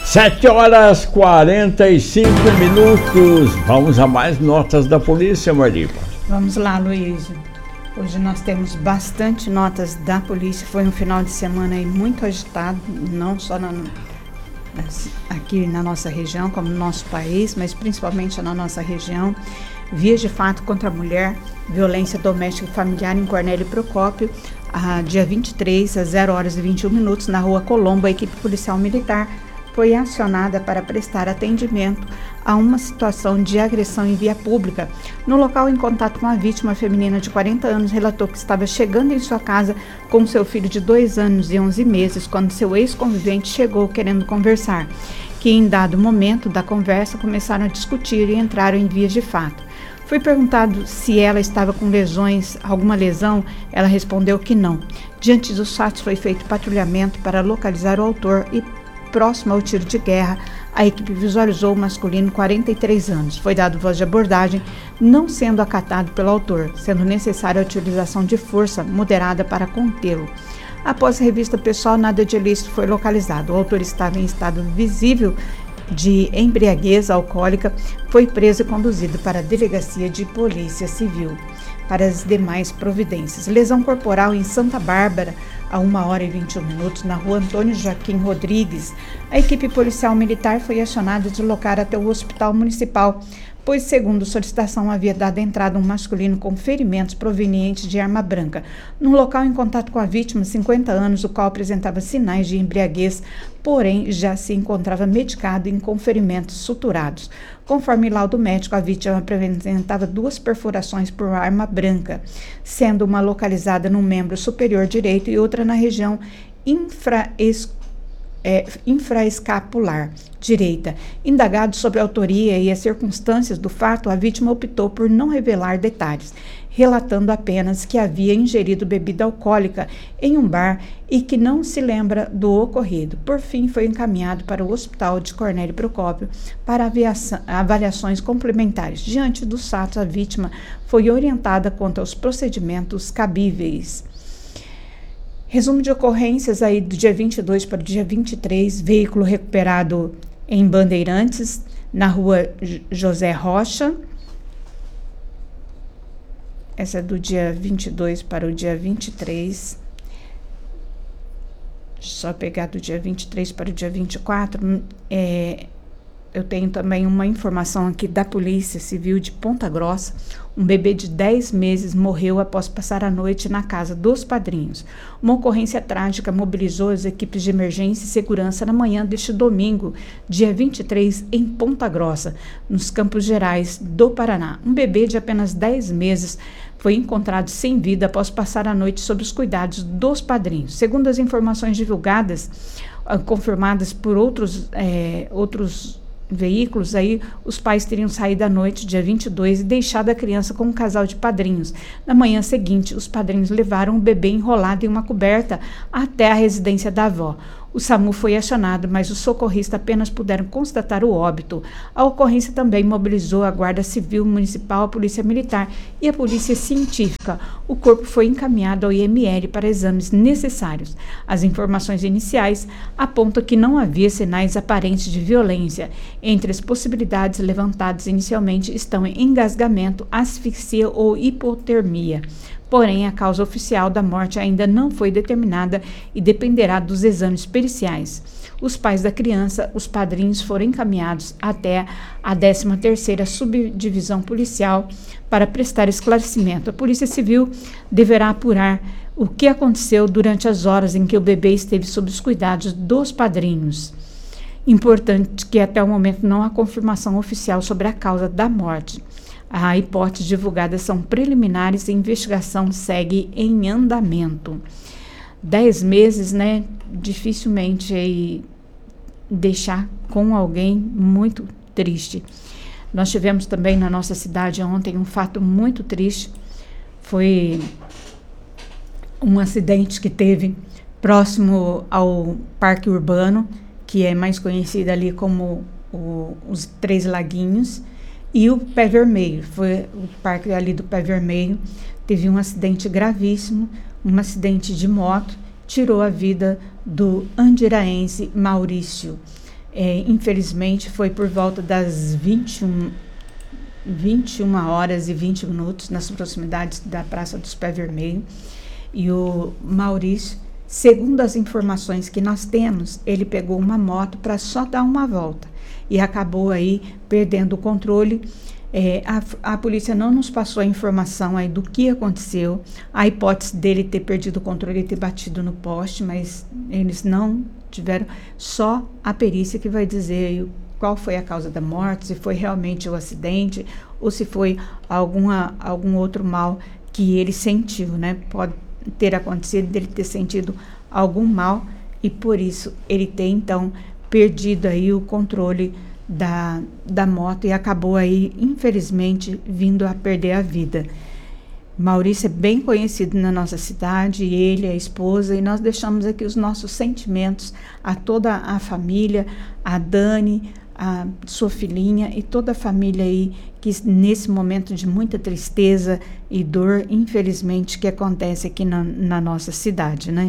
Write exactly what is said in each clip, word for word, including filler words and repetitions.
Sete horas e quarenta e cinco minutos. Vamos a mais notas da polícia, Mariva. Vamos lá, Luiz. Hoje nós temos bastante notas da polícia. Foi um final de semana aí muito agitado, não só na, aqui na nossa região, como no nosso país, mas principalmente na nossa região. Vias de fato contra a mulher, violência doméstica e familiar em Cornélio Procópio, a dia vinte e três, às zero horas e vinte e um minutos, na rua Colombo, a equipe policial militar foi acionada para prestar atendimento a uma situação de agressão em via pública. No local, em contato com a vítima, a feminina de quarenta anos relatou que estava chegando em sua casa com seu filho de dois anos e onze meses, quando seu ex-convivente chegou querendo conversar, que em dado momento da conversa começaram a discutir e entraram em vias de fato. Foi perguntado se ela estava com lesões, alguma lesão, ela respondeu que não. Diante dos fatos, foi feito patrulhamento para localizar o autor e, próximo ao tiro de guerra, a equipe visualizou o masculino, quarenta e três anos. Foi dado voz de abordagem, não sendo acatado pelo autor, sendo necessária a utilização de força moderada para contê-lo. Após a revista pessoal, nada de ilícito foi localizado. O autor estava em estado visível de embriaguez alcoólica, foi preso e conduzido para a Delegacia de Polícia Civil para as demais providências. Lesão corporal em Santa Bárbara, a uma hora e vinte e um minutos, na rua Antônio Joaquim Rodrigues. A equipe policial militar foi acionada a deslocar até o Hospital Municipal, pois, segundo solicitação, havia dado entrada um masculino com ferimentos provenientes de arma branca. No local, em contato com a vítima, cinquenta anos, o qual apresentava sinais de embriaguez, porém já se encontrava medicado e com ferimentos suturados. Conforme laudo médico, a vítima apresentava duas perfurações por arma branca, sendo uma localizada no membro superior direito e outra na região infraescapulaar. É, infraescapular direita. Indagado sobre a autoria e as circunstâncias do fato, a vítima optou por não revelar detalhes, relatando apenas que havia ingerido bebida alcoólica em um bar e que não se lembra do ocorrido. Por fim, foi encaminhado para o Hospital de Cornélio Procópio para avaliações complementares. Diante dos fatos, a vítima foi orientada quanto aos procedimentos cabíveis. Resumo de ocorrências aí do dia vinte e dois para o dia vinte e três, veículo recuperado em Bandeirantes, na rua José Rocha. Essa é do dia vinte e dois para o dia vinte e três. Só pegar do dia vinte e três para o dia vinte e quatro. É, eu tenho também uma informação aqui da Polícia Civil de Ponta Grossa. Um bebê de dez meses morreu após passar a noite na casa dos padrinhos. Uma ocorrência trágica mobilizou as equipes de emergência e segurança na manhã deste domingo, dia vinte e três, em Ponta Grossa, nos Campos Gerais do Paraná. Um bebê de apenas dez meses foi encontrado sem vida após passar a noite sob os cuidados dos padrinhos. Segundo as informações divulgadas, confirmadas por outros, é, outros veículos, aí os pais teriam saído à noite, dia vinte e dois, e deixado a criança com um casal de padrinhos. Na manhã seguinte, os padrinhos levaram o bebê enrolado em uma coberta até a residência da avó. O SAMU foi acionado, mas os socorristas apenas puderam constatar o óbito. A ocorrência também mobilizou a Guarda Civil Municipal, a Polícia Militar e a Polícia Científica. O corpo foi encaminhado ao I M L para exames necessários. As informações iniciais apontam que não havia sinais aparentes de violência. Entre as possibilidades levantadas inicialmente estão engasgamento, asfixia ou hipotermia. Porém, a causa oficial da morte ainda não foi determinada e dependerá dos exames periciais. Os pais da criança, os padrinhos, foram encaminhados até a décima terceira Subdivisão Policial para prestar esclarecimento. A Polícia Civil deverá apurar o que aconteceu durante as horas em que o bebê esteve sob os cuidados dos padrinhos. Importante que até o momento não há confirmação oficial sobre a causa da morte. A hipótese divulgada são preliminares e a investigação segue em andamento. Dez meses, né? Dificilmente aí deixar com alguém muito triste. Nós tivemos também na nossa cidade ontem um fato muito triste. Foi um acidente que teve próximo ao Parque Urbano, que é mais conhecido ali como o, os Três Laguinhos. E o Pé Vermelho, foi o parque ali do Pé Vermelho, teve um acidente gravíssimo, um acidente de moto, tirou a vida do andiraense Maurício. É, infelizmente, foi por volta das vinte e uma horas e vinte minutos, nas proximidades da Praça dos Pé Vermelho. E o Maurício, segundo as informações que nós temos, ele pegou uma moto para só dar uma volta e acabou aí perdendo o controle. É, a, a polícia não nos passou a informação aí do que aconteceu, a hipótese dele ter perdido o controle e ter batido no poste, mas eles não tiveram, só a perícia que vai dizer aí qual foi a causa da morte, se foi realmente o acidente ou se foi alguma, algum outro mal que ele sentiu, né? Pode ter acontecido dele ter sentido algum mal e por isso ele ter então perdido aí o controle da, da moto e acabou aí infelizmente vindo a perder a vida. Maurício é bem conhecido na nossa cidade, ele, a esposa, e nós deixamos aqui os nossos sentimentos a toda a família, a Dani, a sua filhinha e toda a família aí que nesse momento de muita tristeza e dor, infelizmente, que acontece aqui na, na nossa cidade, né?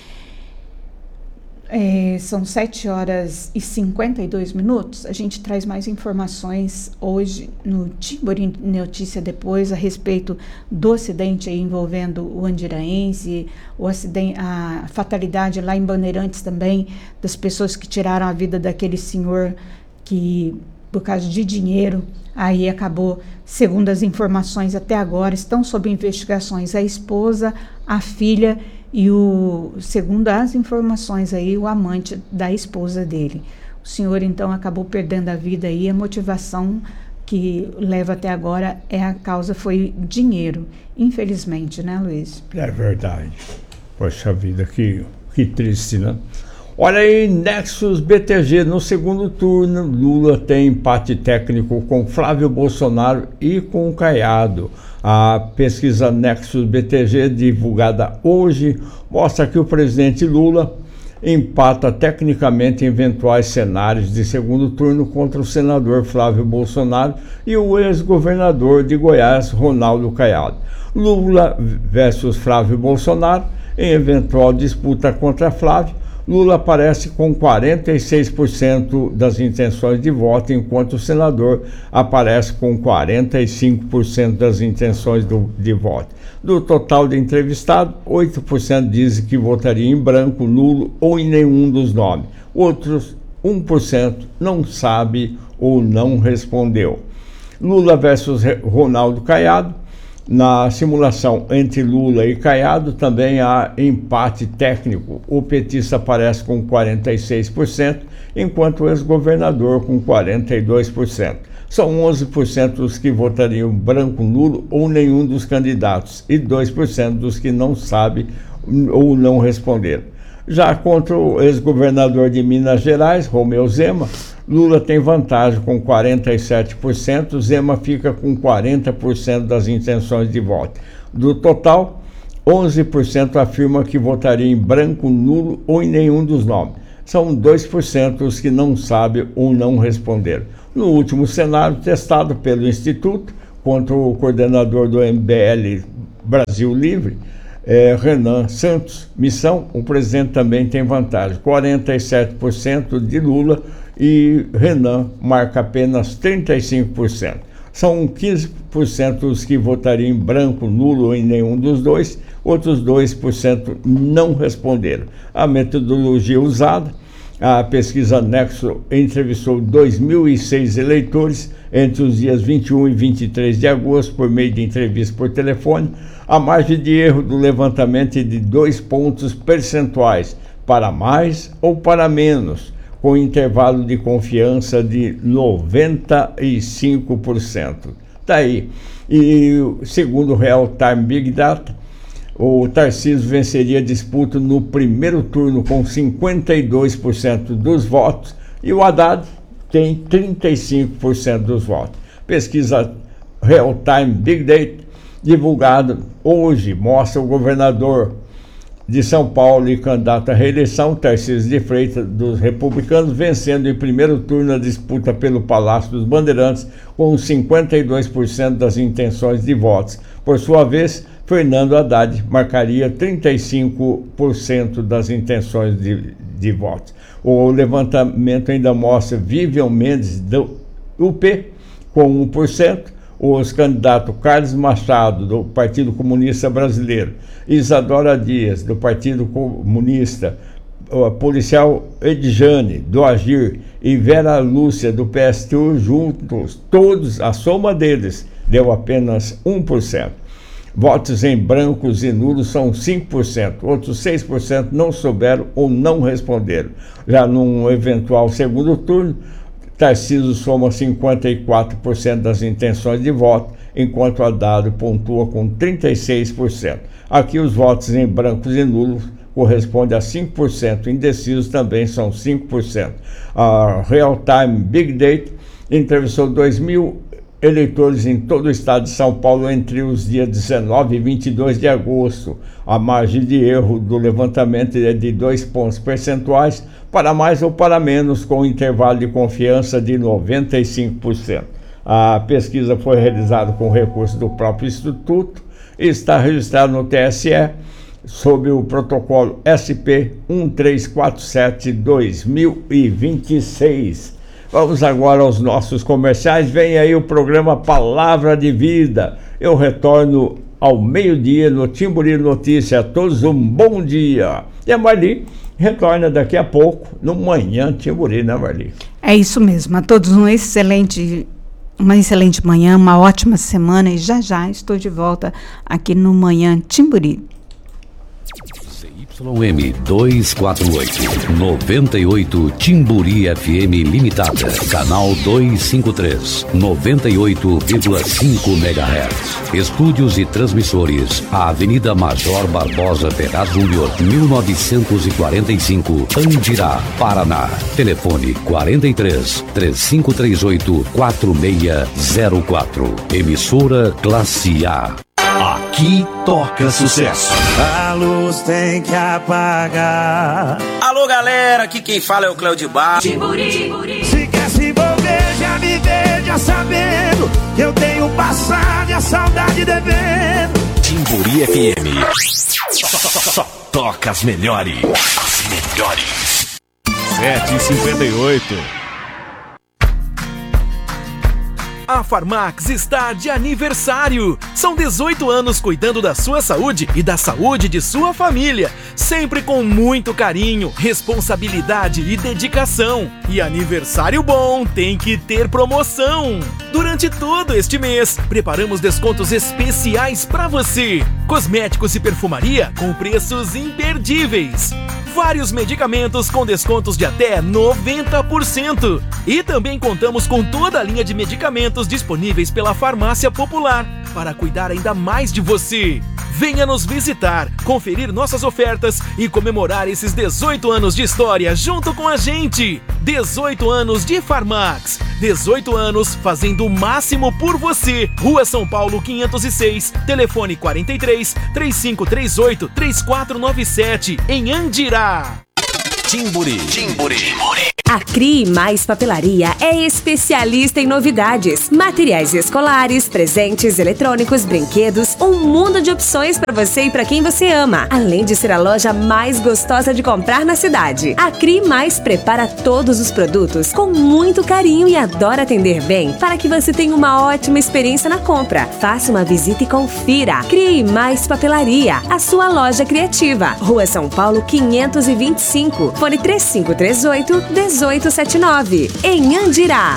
É, são sete horas e cinquenta e dois minutos. A gente traz mais informações hoje no Timbori Notícia Depois a respeito do acidente aí envolvendo o andiraense, o acidente, a fatalidade lá em Bandeirantes também, das pessoas que tiraram a vida daquele senhor que, por causa de dinheiro, aí acabou, segundo as informações até agora, estão sob investigações a esposa, a filha e o, segundo as informações aí, o amante da esposa dele. O senhor então acabou perdendo a vida aí, a motivação que leva até agora é a causa foi dinheiro, infelizmente, né, Luiz? É verdade. Poxa vida, que, que triste, né? Olha aí, Nexus B T G, no segundo turno, Lula tem empate técnico com Flávio Bolsonaro e com Caiado. A pesquisa Nexus B T G, divulgada hoje, mostra que o presidente Lula empata tecnicamente em eventuais cenários de segundo turno contra o senador Flávio Bolsonaro e o ex-governador de Goiás, Ronaldo Caiado. Lula versus Flávio Bolsonaro, em eventual disputa contra Flávio, Lula aparece com quarenta e seis por cento das intenções de voto, enquanto o senador aparece com quarenta e cinco por cento das intenções do, de voto. Do total de entrevistados, oito por cento dizem que votaria em branco, nulo ou em nenhum dos nomes. Outros um por cento não sabe ou não respondeu. Lula versus Ronaldo Caiado. Na simulação entre Lula e Caiado também há empate técnico. O petista aparece com quarenta e seis por cento, enquanto o ex-governador com quarenta e dois por cento. São onze por cento dos que votariam branco, nulo ou nenhum dos candidatos e dois por cento dos que não sabem ou não responderam. Já contra o ex-governador de Minas Gerais, Romeu Zema, Lula tem vantagem com quarenta e sete por cento, Zema fica com quarenta por cento das intenções de voto. Do total, onze por cento afirma que votaria em branco, nulo ou em nenhum dos nomes. São dois por cento os que não sabem ou não responderam. No último cenário testado pelo Instituto, contra o coordenador do M B L Brasil Livre, É, Renan Santos Missão, o presidente também tem vantagem, quarenta e sete por cento de Lula e Renan marca apenas trinta e cinco por cento. São quinze por cento os que votariam em branco, nulo ou em nenhum dos dois, outros dois por cento não responderam. A metodologia usada, a pesquisa Nexo entrevistou dois mil e seis eleitores entre os dias vinte e um e vinte e três de agosto por meio de entrevista por telefone. A margem de erro do levantamento é de dois pontos percentuais, para mais ou para menos, com intervalo de confiança de noventa e cinco por cento. Tá aí. E segundo o Real Time Big Data, o Tarcísio venceria a disputa no primeiro turno com cinquenta e dois por cento dos votos e o Haddad tem trinta e cinco por cento dos votos. Pesquisa Real Time Big Data, divulgada hoje, mostra o governador de São Paulo e candidato à reeleição, Tarcísio de Freitas, dos republicanos, vencendo em primeiro turno a disputa pelo Palácio dos Bandeirantes com cinquenta e dois por cento das intenções de votos. Por sua vez, Fernando Haddad marcaria trinta e cinco por cento das intenções de, de votos. O levantamento ainda mostra Vivian Mendes do U P com um por cento, os candidatos Carlos Machado do Partido Comunista Brasileiro, Isadora Dias do Partido Comunista, o policial Edjane do Agir e Vera Lúcia do P S T U, juntos, todos, a soma deles deu apenas um por cento. Votos em brancos e nulos são cinco por cento, outros seis por cento não souberam ou não responderam. Já num eventual segundo turno, Tarcísio soma cinquenta e quatro por cento das intenções de voto, enquanto Haddad pontua com trinta e seis por cento. Aqui os votos em brancos e nulos correspondem a cinco por cento, indecisos também são cinco por cento. A Real Time Big Data entrevistou dois mil eleitores em todo o estado de São Paulo entre os dias dezenove e vinte e dois de agosto. A margem de erro do levantamento é de dois pontos percentuais, para mais ou para menos, com um intervalo de confiança de noventa e cinco por cento. A pesquisa foi realizada com recurso do próprio Instituto e está registrada no T S E sob o protocolo S P um três quatro sete dois mil e vinte e seis. Vamos agora aos nossos comerciais. Vem aí o programa Palavra de Vida. Eu retorno ao meio-dia no Timburi Notícia. A todos um bom dia. E a Marli retorna daqui a pouco no Manhã Timburi, né, Marli? É isso mesmo. A todos um excelente, uma excelente manhã, uma ótima semana e já já estou de volta aqui no Manhã Timburi. Y M duzentos e quarenta e oito, noventa e oito Timburi F M Limitada, canal duzentos e cinquenta e três, noventa e oito vírgula cinco megahertz. Estúdios e transmissores, a Avenida Major Barbosa Ferraz Júnior, mil novecentos e quarenta e cinco, Andirá, Paraná. Telefone quarenta e três, três cinco três oito, quatro seis zero quatro. Emissora Classe A. Aqui toca sucesso. A luz tem que apagar. Alô, galera, aqui quem fala é o Cléo de Bar. Timburi, Timburi. Se quer se envolver, já me veja sabendo que eu tenho passado e a saudade devendo. Timburi F M. Só, só, só, só toca as melhores. As melhores. sete e cinquenta e oito. A Farmax está de aniversário. São dezoito anos cuidando da sua saúde e da saúde de sua família, sempre com muito carinho, responsabilidade e dedicação. E aniversário bom tem que ter promoção. Durante todo este mês, preparamos descontos especiais para você. Cosméticos e perfumaria com preços imperdíveis. Vários medicamentos com descontos de até noventa por cento. E também contamos com toda a linha de medicamentos disponíveis pela Farmácia Popular para cuidar ainda mais de você. Venha nos visitar, conferir nossas ofertas e comemorar esses dezoito anos de história junto com a gente. dezoito anos de Farmax. dezoito anos fazendo o máximo por você. Rua São Paulo quinhentos e seis, telefone quarenta e três, três cinco três oito, três quatro nove sete, em Andirá. Timburi. Timburi. Timburi. A Cri Mais Papelaria é especialista em novidades, materiais escolares, presentes eletrônicos, brinquedos, um mundo de opções para você e para quem você ama. Além de ser a loja mais gostosa de comprar na cidade, a Cri Mais prepara todos os produtos com muito carinho e adora atender bem para que você tenha uma ótima experiência na compra. Faça uma visita e confira. Cri Mais Papelaria, a sua loja criativa. Rua São Paulo quinhentos e vinte e cinco, fone três cinco três oito, dezoito setenta e nove, em Andirá.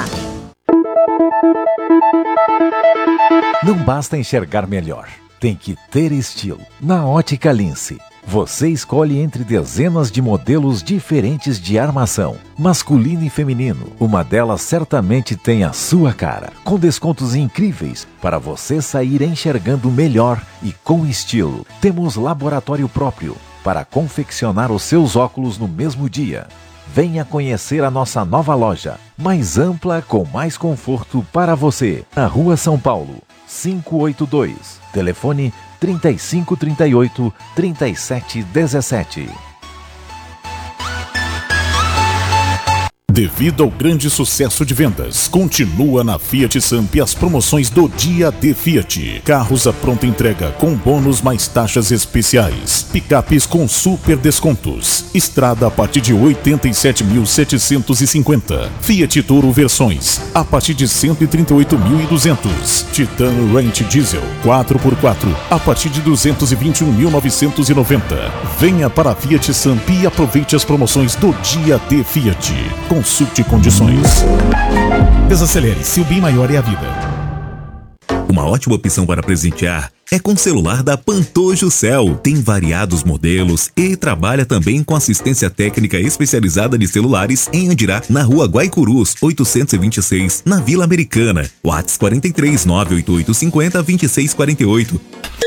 Não basta enxergar melhor, tem que ter estilo. Na Ótica Lince, você escolhe entre dezenas de modelos diferentes de armação, masculino e feminino. Uma delas certamente tem a sua cara, com descontos incríveis para você sair enxergando melhor e com estilo. Temos laboratório próprio para confeccionar os seus óculos no mesmo dia. Venha conhecer a nossa nova loja, mais ampla, com mais conforto para você. Na Rua São Paulo, quinhentos e oitenta e dois. Telefone trinta e cinco, trinta e oito, trinta e sete, dezessete. Devido ao grande sucesso de vendas, continua na Fiat Samp as promoções do Dia D Fiat. Carros à pronta entrega com bônus mais taxas especiais. Picapes com super descontos. Estrada a partir de oitenta e sete mil setecentos e cinquenta. Fiat Toro versões a partir de cento e trinta e oito mil e duzentos. Titan Ranch Diesel quatro por quatro a partir de duzentos e vinte e um mil novecentos e noventa. Venha para a Fiat Samp e aproveite as promoções do Dia D Fiat. Consulte condições. Desacelere, seu bem maior é a vida. Uma ótima opção para presentear é com o celular da Pantojo Cell. Tem variados modelos e trabalha também com assistência técnica especializada de celulares em Andirá, na rua Guaicurus, oitocentos e vinte e seis, na Vila Americana. WhatsApp quarenta e três, nove oito oito cinco zero, dois seis quatro oito.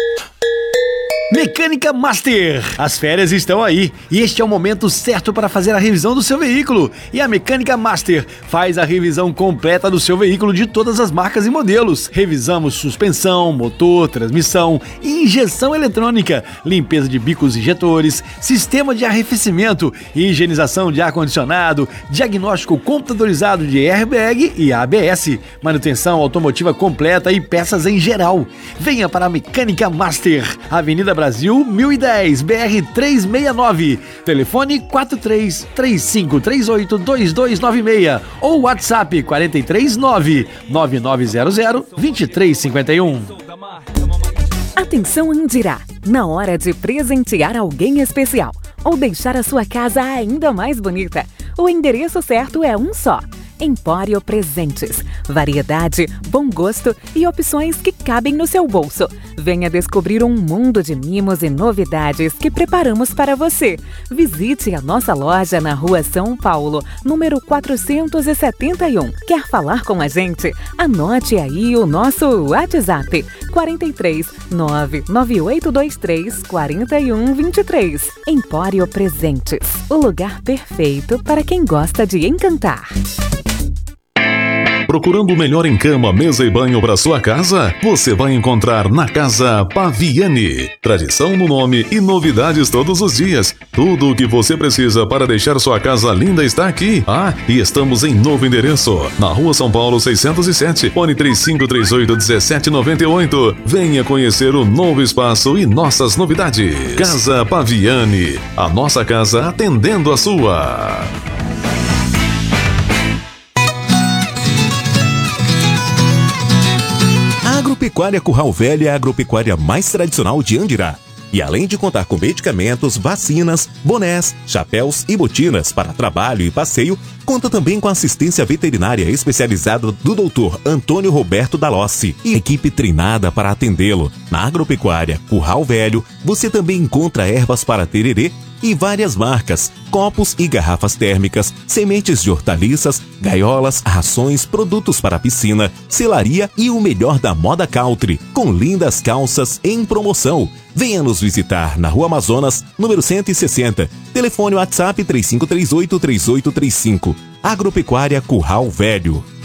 Mecânica Master. As férias estão aí e este é o momento certo para fazer a revisão do seu veículo. E a Mecânica Master faz a revisão completa do seu veículo de todas as marcas e modelos. Revisamos suspensão, motor, transmissão, injeção eletrônica, limpeza de bicos injetores, sistema de arrefecimento, higienização de ar-condicionado, diagnóstico computadorizado de airbag e A B S, manutenção automotiva completa e peças em geral. Venha para a Mecânica Master, Avenida Brasil mil e dez, B R trezentos e sessenta e nove, telefone quatro três três cinco três oito dois dois nove seis ou WhatsApp quatro três nove nove nove zero zero dois três cinco um. Atenção Andirá, na hora de presentear alguém especial ou deixar a sua casa ainda mais bonita, o endereço certo é um só. Empório Presentes. Variedade, bom gosto e opções que cabem no seu bolso. Venha descobrir um mundo de mimos e novidades que preparamos para você. Visite a nossa loja na Rua São Paulo, número quatrocentos e setenta e um. Quer falar com a gente? Anote aí o nosso WhatsApp quarenta e três, nove nove oito dois três, quatro um dois três. Empório Presentes. O lugar perfeito para quem gosta de encantar. Procurando o melhor em cama, mesa e banho para sua casa? Você vai encontrar na Casa Paviani. Tradição no nome e novidades todos os dias. Tudo o que você precisa para deixar sua casa linda está aqui. Ah, e estamos em novo endereço, na Rua São Paulo seiscentos e sete, fone três cinco três oito um sete nove oito. Venha conhecer o novo espaço e nossas novidades. Casa Paviani, a nossa casa atendendo a sua. A Agropecuária Curral Velho é a agropecuária mais tradicional de Andirá. E além de contar com medicamentos, vacinas, bonés, chapéus e botinas para trabalho e passeio, conta também com assistência veterinária especializada do doutor Antônio Roberto Dalossi e equipe treinada para atendê-lo. Na Agropecuária Curral Velho, você também encontra ervas para tererê e várias marcas, copos e garrafas térmicas, sementes de hortaliças, gaiolas, rações, produtos para piscina, selaria e o melhor da moda country, com lindas calças em promoção. Venha nos visitar na Rua Amazonas, número cento e sessenta. Telefone WhatsApp três cinco três oito três oito três cinco. Agropecuária Curral Velho.